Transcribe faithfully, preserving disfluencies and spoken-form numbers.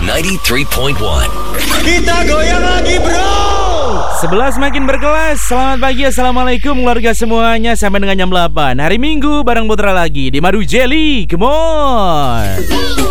sembilan puluh tiga koma satu. Kita goyang lagi, bro. Sebelas makin berkelas. Selamat pagi, assalamualaikum keluarga semuanya. Sampai dengan jam delapan hari Minggu bareng Putra lagi di Madu Jelly. Come on.